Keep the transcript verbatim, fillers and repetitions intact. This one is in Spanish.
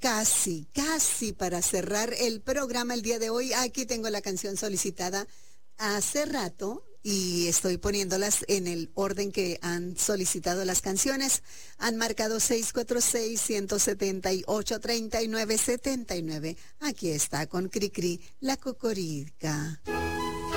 casi, casi para cerrar el programa el día de hoy. Aquí tengo la canción solicitada hace rato y estoy poniéndolas en el orden que han solicitado las canciones. Han marcado seis cuatro seis, uno siete ocho, tres nueve siete nueve. Aquí está con Cricri, la Cocorica.